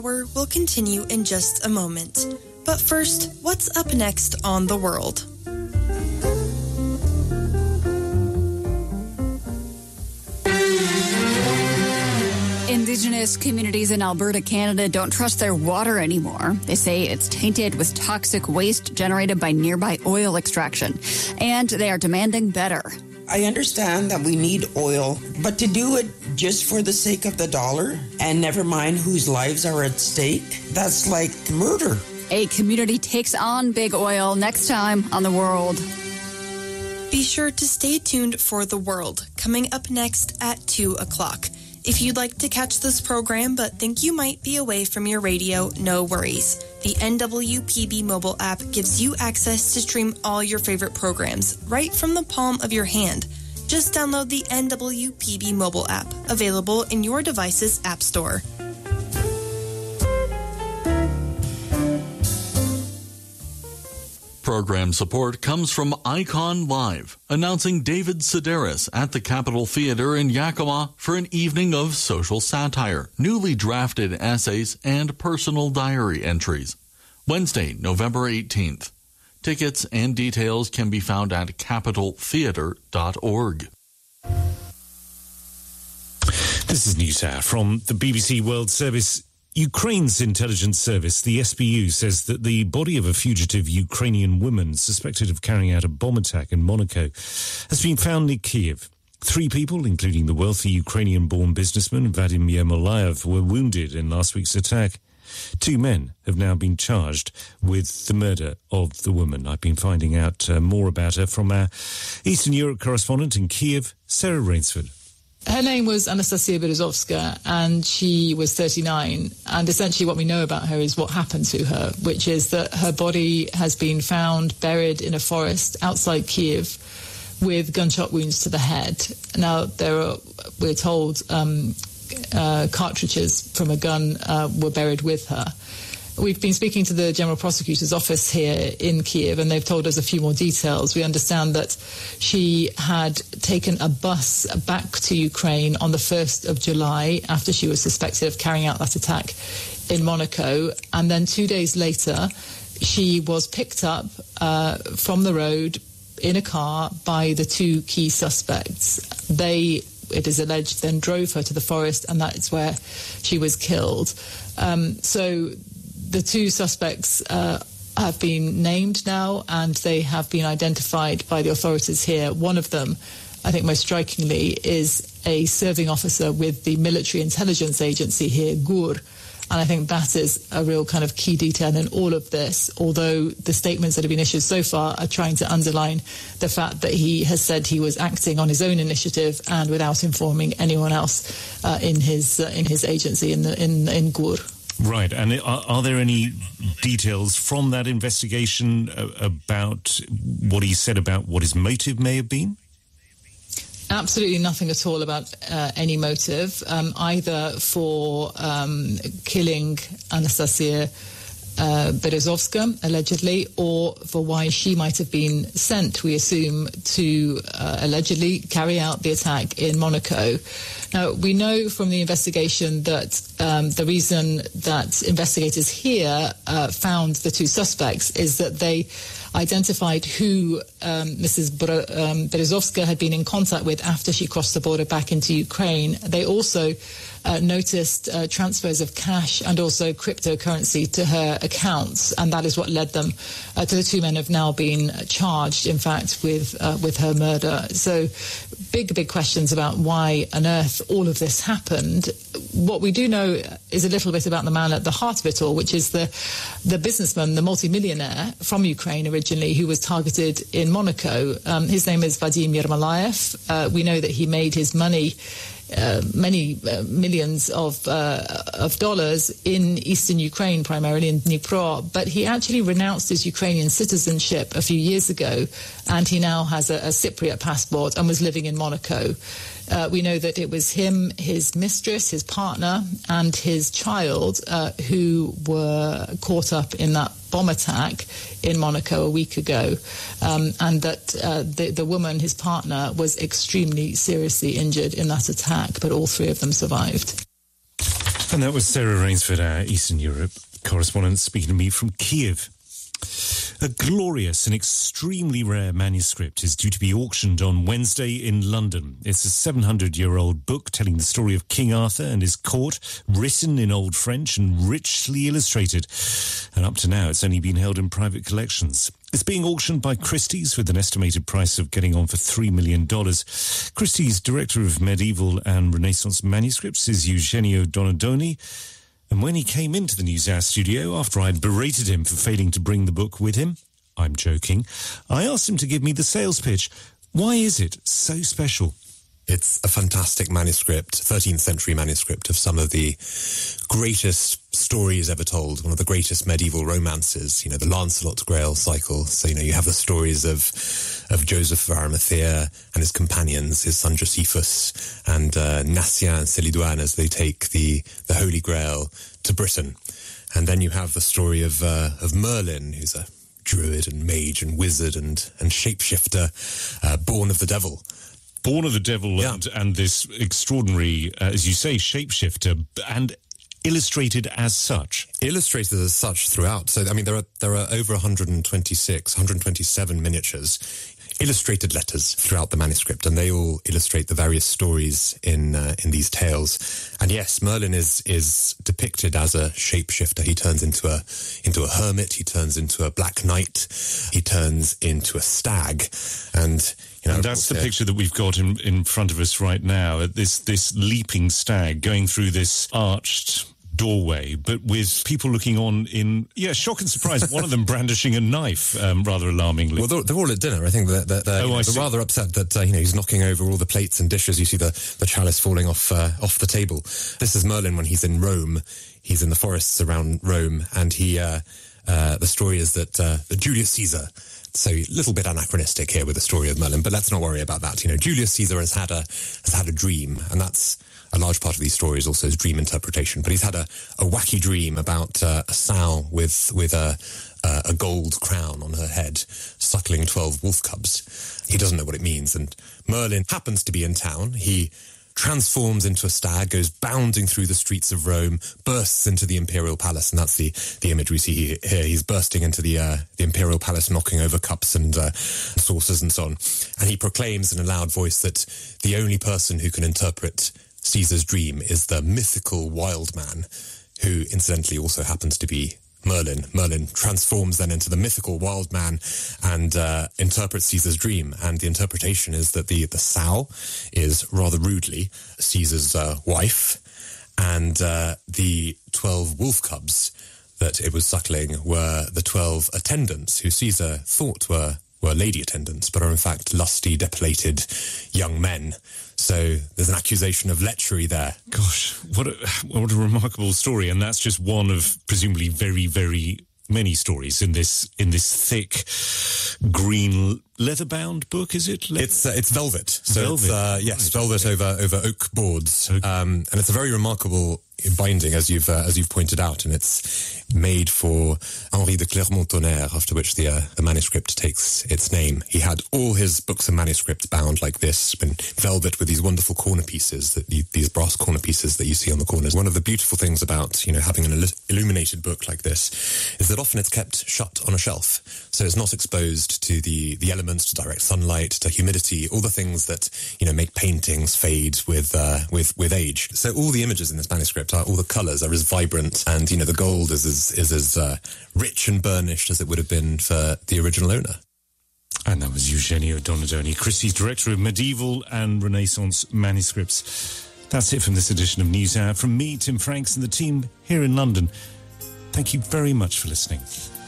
Will continue in just a moment. But first, what's up next on The World? Indigenous communities in Alberta, Canada don't trust their water anymore. They say it's tainted with toxic waste generated by nearby oil extraction, and they are demanding better. I understand that we need oil, but to do it just for the sake of the dollar and never mind whose lives are at stake, that's like murder. A community takes on big oil next time on The World. Be sure to stay tuned for The World, coming up next at 2 o'clock. If you'd like to catch this program but think you might be away from your radio, no worries. The NWPB mobile app gives you access to stream all your favorite programs right from the palm of your hand. Just download the NWPB mobile app, available in your device's app store. Program support comes from Icon Live, announcing David Sedaris at the Capitol Theater in Yakima for an evening of social satire, newly drafted essays, and personal diary entries. Wednesday, November 18th. Tickets and details can be found at capitoltheater.org. This is News Hour from the BBC World Service. Ukraine's intelligence service, the SBU, says that the body of a fugitive Ukrainian woman suspected of carrying out a bomb attack in Monaco has been found near Kyiv. 3 people, including the wealthy Ukrainian-born businessman Vladimir Molayev, were wounded in last week's attack. 2 men have now been charged with the murder of the woman. I've been finding out more about her from our Eastern Europe correspondent in Kyiv, Sarah Rainsford. Her name was Anastasia Berezovska, and she was 39. And essentially what we know about her is what happened to her, which is that her body has been found buried in a forest outside Kyiv with gunshot wounds to the head. Now, we're told, cartridges from a gun were buried with her. We've been speaking to the General Prosecutor's Office here in Kyiv, and they've told us a few more details. We understand that she had taken a bus back to Ukraine on the 1st of July after she was suspected of carrying out that attack in Monaco. And then 2 days later, she was picked up from the road in a car by the 2 key suspects. They, it is alleged, then drove her to the forest, and that's where she was killed. So the 2 suspects have been named now, and they have been identified by the authorities here. One of them, I think most strikingly, is a serving officer with the military intelligence agency here, GUR. And I think that is a real kind of key detail in all of this, although the statements that have been issued so far are trying to underline the fact that he has said he was acting on his own initiative and without informing anyone else in his agency in GUR. Right, and are there any details from that investigation about what he said about what his motive may have been? Absolutely nothing at all about any motive, either for killing Anastasia Berezovska, allegedly, or for why she might have been sent, we assume, to allegedly carry out the attack in Monaco. Now, we know from the investigation that the reason that investigators here found the 2 suspects is that they identified who Mrs. Berezovska had been in contact with after she crossed the border back into Ukraine. They also noticed transfers of cash and also cryptocurrency to her accounts, and that is what led them to the 2 men have now been charged, in fact, with her murder. So big questions about why on earth all of this happened. What we do know is a little bit about the man at the heart of it all, which is the businessman, the multimillionaire from Ukraine originally, who was targeted in Monaco. His name is Vladimir Molayev. We know that he made his money, many millions of dollars in eastern Ukraine, primarily in Dnipro, but he actually renounced his Ukrainian citizenship a few years ago, and he now has a Cypriot passport and was living in Monaco. We know that it was him, his mistress, his partner, and his child who were caught up in that bomb attack in Monaco a week ago, and that the woman, his partner, was extremely seriously injured in that attack, but all 3 of them survived. And that was Sarah Rainsford, our Eastern Europe correspondent, speaking to me from Kiev. A glorious and extremely rare manuscript is due to be auctioned on Wednesday in London. It's a 700-year-old book telling the story of King Arthur and his court, written in Old French and richly illustrated. And up to now, it's only been held in private collections. It's being auctioned by Christie's with an estimated price of getting on for $3 million. Christie's Director of Medieval and Renaissance Manuscripts is Eugenio Donadoni. And when he came into the NewsHour studio, after I'd berated him for failing to bring the book with him, I'm joking, I asked him to give me the sales pitch. Why is it so special? It's a fantastic manuscript, 13th century manuscript of some of the greatest stories ever told, one of the greatest medieval romances, the Lancelot Grail cycle. So, you have the stories of Joseph of Arimathea and his companions, his son Josephus, and Natien and Célidoine as they take the Holy Grail to Britain. And then you have the story of Merlin, who's a druid and mage and wizard and shapeshifter, born of the devil. Born of the devil, yeah. and this extraordinary, as you say, shapeshifter, and illustrated as such. Illustrated as such throughout. So, there are over 127 miniatures, illustrated letters throughout the manuscript, and they all illustrate the various stories in these tales. And yes, Merlin is depicted as a shapeshifter. He turns into a hermit. He turns into a black knight. He turns into a stag, and that's the picture that we've got in front of us right now. This leaping stag going through this arched doorway, but with people looking on in shock and surprise. One of them brandishing a knife, rather alarmingly. Well, they're all at dinner. I think they're rather upset that he's knocking over all the plates and dishes. You see the chalice falling off the table. This is Merlin when he's in Rome. He's in the forests around Rome, and the story is that Julius Caesar. So a little bit anachronistic here with the story of Merlin, but let's not worry about that. Julius Caesar has had a dream, and that's a large part of these stories also is dream interpretation. But he's had a wacky dream about a sow with a gold crown on her head, suckling 12 wolf cubs. He doesn't know what it means, and Merlin happens to be in town. He transforms into a stag, goes bounding through the streets of Rome, bursts into the imperial palace, and that's the image we see here. He's bursting into the imperial palace, knocking over cups and saucers and so on. And he proclaims in a loud voice that the only person who can interpret Caesar's dream is the mythical wild man, who incidentally also happens to be Merlin. Merlin transforms then into the mythical wild man and interprets Caesar's dream. And the interpretation is that the sow is rather rudely Caesar's wife, and the 12 wolf cubs that it was suckling were the 12 attendants who Caesar thought were lady attendants, but are in fact lusty, depilated young men. So there's an accusation of lechery there. Gosh, what a remarkable story. And that's just one of presumably very, very many stories in this thick green leather-bound book, is it? It's velvet. So velvet. It's velvet over oak boards. And it's a very remarkable binding, as you've pointed out, and it's made for Henri de Clermont-Tonnerre, after which the manuscript takes its name. He had all his books and manuscripts bound like this, in velvet with these wonderful corner pieces, these brass corner pieces that you see on the corners. One of the beautiful things about having an illuminated book like this is that often it's kept shut on a shelf, so it's not exposed to the elements, to direct sunlight, to humidity, all the things that make paintings fade with age. So all the images in this manuscript, all the colours are as vibrant, and the gold is as rich and burnished as it would have been for the original owner. And that was Eugenio Donadoni, Christie's Director of Medieval and Renaissance Manuscripts. That's it from this edition of NewsHour. From me, Tim Franks, and the team here in London, thank you very much for listening.